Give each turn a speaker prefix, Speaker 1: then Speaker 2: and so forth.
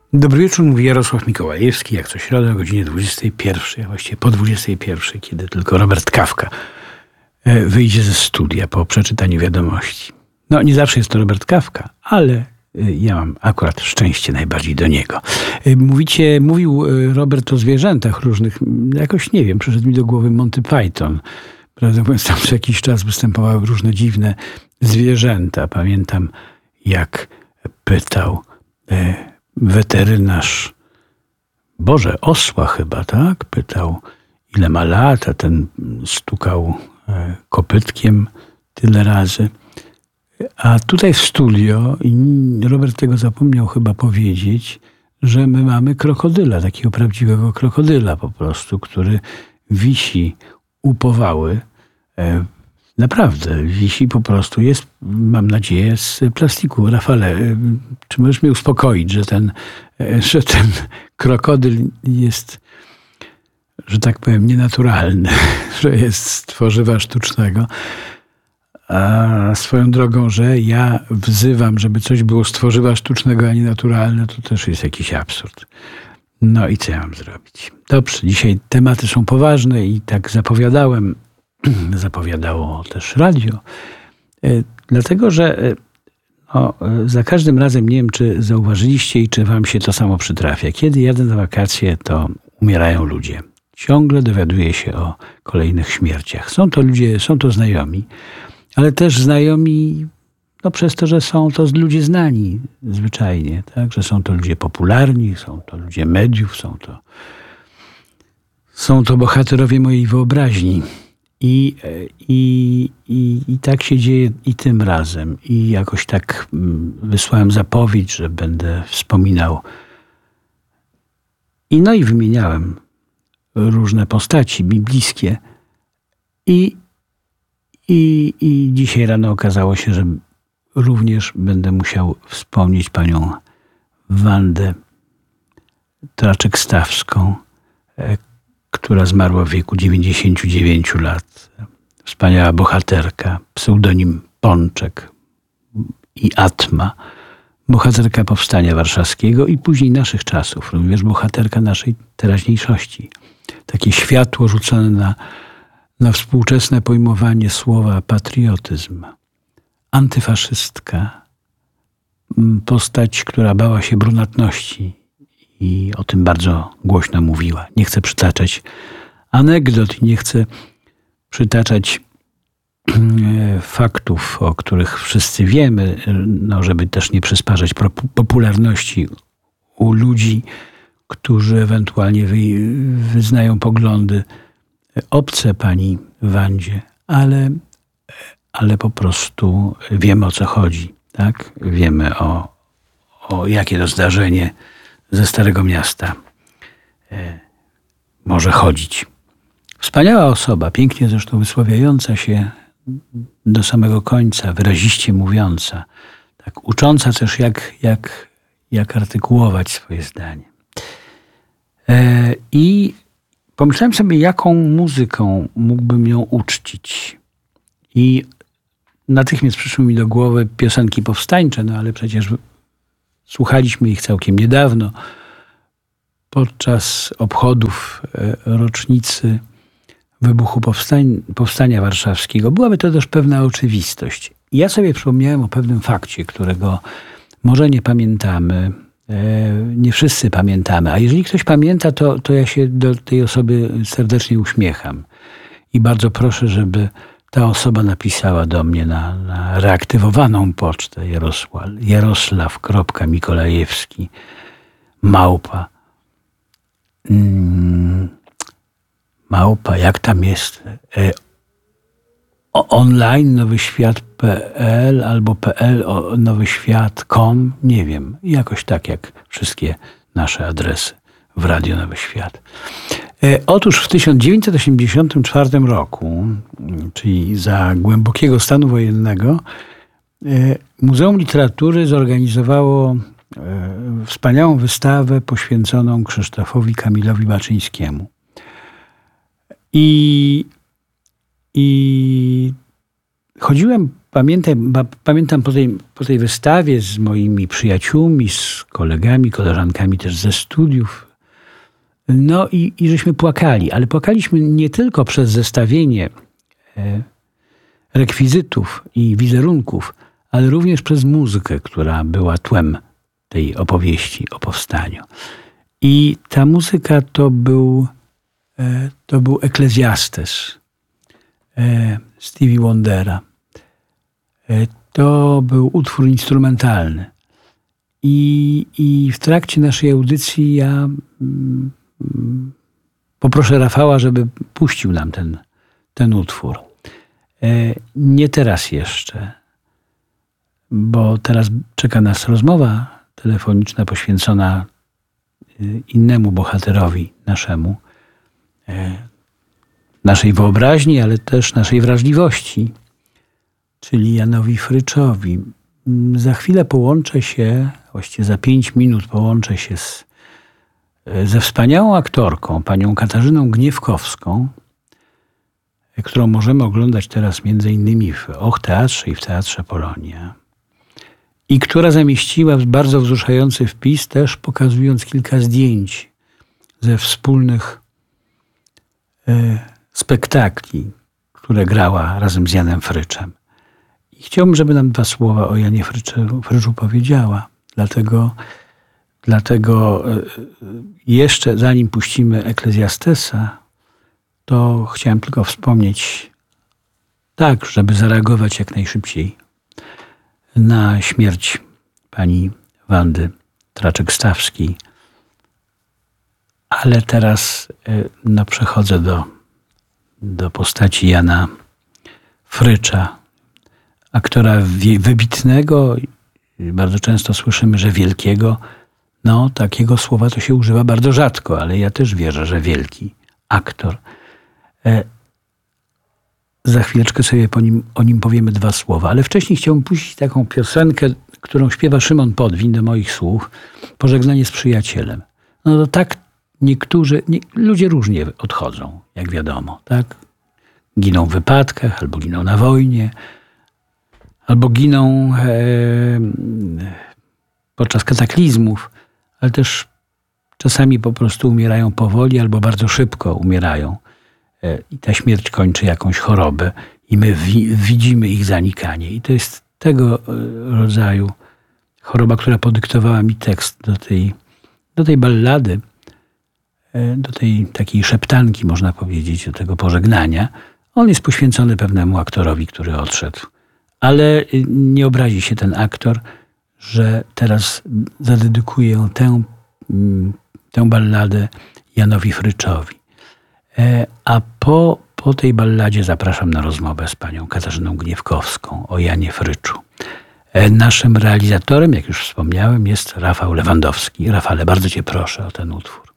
Speaker 1: Dobry wieczór, mówi Jarosław Mikołajewski, jak co środę o godzinie 21, a właściwie po 21, kiedy tylko Robert Kawka wyjdzie ze studia po przeczytaniu wiadomości. No, nie zawsze jest to Robert Kawka, ale ja mam akurat szczęście najbardziej do niego. Mówił Robert o zwierzętach różnych, jakoś nie wiem, przyszedł mi do głowy Monty Python. Prawdę mówiąc, tam co jakiś czas występowały różne dziwne zwierzęta. Pamiętam, jak pytał weterynarz, osła chyba, tak? Pytał, ile ma lat, a ten stukał kopytkiem tyle razy. A tutaj w studio, i Robert tego zapomniał chyba powiedzieć, że my mamy krokodyla, takiego prawdziwego krokodyla po prostu, który wisi u Powały. Naprawdę, wisi po prostu, jest, mam nadzieję, z plastiku. Rafale, czy możesz mnie uspokoić, że ten krokodyl jest, że tak powiem, nienaturalny, że jest z tworzywa sztucznego. A swoją drogą, że ja wzywam, żeby coś było z tworzywa sztucznego, a nie naturalne, to też jest jakiś absurd. No i co ja mam zrobić? Dobrze, dzisiaj tematy są poważne i tak zapowiadałem, zapowiadało też radio, dlatego że za każdym razem, nie wiem, czy zauważyliście i czy wam się to samo przytrafia. Kiedy jadę na wakacje, to umierają ludzie. Ciągle dowiaduję się o kolejnych śmierciach. Są to ludzie, są to znajomi, ale też znajomi przez to, że są to ludzie znani zwyczajnie, tak? Że są to ludzie popularni, są to ludzie mediów, są to bohaterowie mojej wyobraźni. I tak się dzieje i tym razem. I jakoś tak wysłałem zapowiedź, że będę wspominał i wymieniałem różne postaci biblijskie. I dzisiaj rano okazało się, że również będę musiał wspomnieć panią Wandę Traczek-Stawską, która zmarła w wieku 99 lat. Wspaniała bohaterka, pseudonim Pączek i Atma. Bohaterka Powstania Warszawskiego i później naszych czasów, również bohaterka naszej teraźniejszości. Takie światło rzucone na współczesne pojmowanie słowa patriotyzm. Antyfaszystka. Postać, która bała się brunatności i o tym bardzo głośno mówiła. Nie chcę przytaczać anegdot, nie chcę przytaczać faktów, o których wszyscy wiemy, żeby też nie przysparzać popularności u ludzi, którzy ewentualnie wyznają poglądy obce pani Wandzie, ale po prostu wiemy, o co chodzi. Tak? Wiemy o jakie to zdarzenie ze Starego Miasta może chodzić. Wspaniała osoba, pięknie zresztą wysławiająca się do samego końca, wyraziście mówiąca, tak ucząca też jak artykułować swoje zdanie. I pomyślałem sobie, jaką muzyką mógłbym ją uczcić. I natychmiast przyszły mi do głowy piosenki powstańcze, ale przecież słuchaliśmy ich całkiem niedawno, podczas obchodów rocznicy wybuchu Powstania Warszawskiego. Byłaby to też pewna oczywistość. I ja sobie przypomniałem o pewnym fakcie, którego może nie pamiętamy, nie wszyscy pamiętamy, a jeżeli ktoś pamięta, to ja się do tej osoby serdecznie uśmiecham. I bardzo proszę, żeby ta osoba napisała do mnie na reaktywowaną pocztę Jarosław.Mikolajewski małpa, jak tam jest, online nowyświat.pl albo pl nowyświat.com, nie wiem, jakoś tak jak wszystkie nasze adresy w Radio Nowy Świat. Otóż w 1984 roku, czyli za głębokiego stanu wojennego, Muzeum Literatury zorganizowało wspaniałą wystawę poświęconą Krzysztofowi Kamilowi Baczyńskiemu. I chodziłem, pamiętam po tej wystawie z moimi przyjaciółmi, z kolegami, koleżankami też ze studiów. No i żeśmy płakali, ale płakaliśmy nie tylko przez zestawienie rekwizytów i wizerunków, ale również przez muzykę, która była tłem tej opowieści o powstaniu. I ta muzyka to był Ecclesiastes Stevie Wondera. To był utwór instrumentalny. I w trakcie naszej audycji ja poproszę Rafała, żeby puścił nam ten utwór. Nie teraz jeszcze, bo teraz czeka nas rozmowa telefoniczna poświęcona innemu bohaterowi naszemu, naszej wyobraźni, ale też naszej wrażliwości, czyli Janowi Fryczowi. Za chwilę połączę się, właściwie za 5 minut połączę się ze wspaniałą aktorką, panią Katarzyną Gniewkowską, którą możemy oglądać teraz między innymi w Och Teatrze i w Teatrze Polonia. I która zamieściła bardzo wzruszający wpis, też pokazując kilka zdjęć ze wspólnych spektakli, które grała razem z Janem Fryczem. I chciałbym, żeby nam 2 słowa o Janie Fryczu powiedziała. Dlatego jeszcze zanim puścimy Ecclesiastesa, to chciałem tylko wspomnieć, tak, żeby zareagować jak najszybciej na śmierć pani Wandy Traczek-Stawskiej. Ale teraz przechodzę do postaci Jana Frycza, aktora wybitnego. Bardzo często słyszymy, że wielkiego. No, takiego słowa to się używa bardzo rzadko, ale ja też wierzę, że wielki aktor. Za chwileczkę sobie o nim powiemy 2 słowa, ale wcześniej chciałbym puścić taką piosenkę, którą śpiewa Szymon Podwin do moich słów. Pożegnanie z przyjacielem. No to tak ludzie różnie odchodzą, jak wiadomo, tak? Giną w wypadkach, albo giną na wojnie, albo giną podczas kataklizmów, ale też czasami po prostu umierają powoli albo bardzo szybko umierają. I ta śmierć kończy jakąś chorobę i my widzimy ich zanikanie. I to jest tego rodzaju choroba, która podyktowała mi tekst do tej ballady, do tej takiej szeptanki, można powiedzieć, do tego pożegnania. On jest poświęcony pewnemu aktorowi, który odszedł. Ale nie obrazi się ten aktor, że teraz zadedykuję tę balladę Janowi Fryczowi. A po tej balladzie zapraszam na rozmowę z panią Katarzyną Gniewkowską o Janie Fryczu. Naszym realizatorem, jak już wspomniałem, jest Rafał Lewandowski. Rafale, bardzo cię proszę o ten utwór.